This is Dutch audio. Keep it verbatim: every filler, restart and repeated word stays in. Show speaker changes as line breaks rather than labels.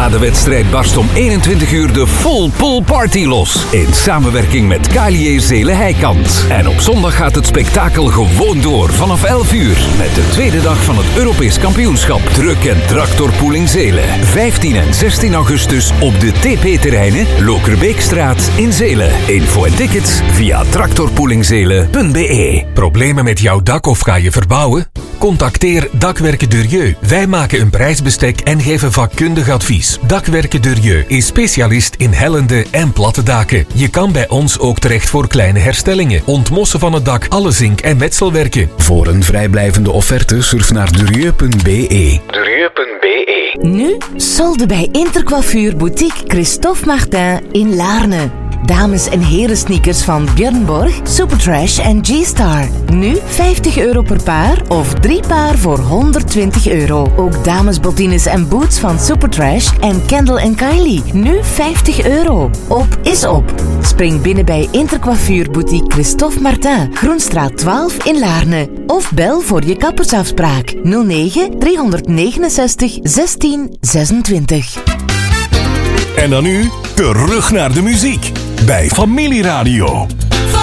Na de wedstrijd barst om eenentwintig uur de Full Pool Party los. In samenwerking met Kalier Zelen Heikant. En op zondag gaat het spektakel gewoon door vanaf elf uur. Met de tweede dag van het Europees kampioenschap. Truck- en tractorpooling Zelen. vijftien en zestien augustus op de T P-terreinen Lokerbeekstraat in Zelen. Info en tickets via tractorpoolingzelen punt b e.
Problemen met jouw dak of ga je verbouwen? Contacteer Dakwerken Durieux. Wij maken een prijsbestek en geven vakkundig advies. Dakwerken Durieux is specialist in hellende en platte daken. Je kan bij ons ook terecht voor kleine herstellingen. Ontmossen van het dak, alle zink- en metselwerken.
Voor een vrijblijvende offerte surf naar durieux punt b e. durieux punt b e.
Nu solde bij Intercoiffure Boutique Christophe Martin in Laarne. Dames- en heren sneakers van Björn Borg, Supertrash en G-Star. Nu vijftig euro per paar of drie paar voor honderdtwintig euro. Ook damesbottines en boots van Supertrash en Kendall en Kylie. Nu vijftig euro. Op is op. Spring binnen bij Intercoiffure Boutique Christophe Martin, Groenstraat twaalf in Laarne. Of bel voor je kappersafspraak nul negen driehonderdnegenenzestig zestien zesentwintig.
En dan nu terug naar de muziek bij Familieradio.